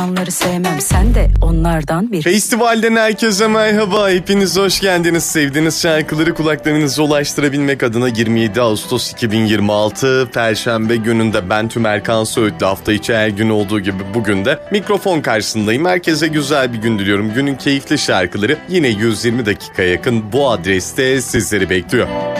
Onları sevmem, sen de onlardan biri. Festivalden herkese merhaba. Hepiniz hoş geldiniz. Sevdiğiniz şarkıları kulaklarınıza ulaştırabilmek adına 27 Ağustos 2026 Perşembe gününde ben Tümer Kansoğutlu, hafta içi her gün olduğu gibi bugün de mikrofon karşısındayım. Herkese güzel bir gün diliyorum. Günün keyifli şarkıları yine 120 dakika yakın bu adreste sizleri bekliyor.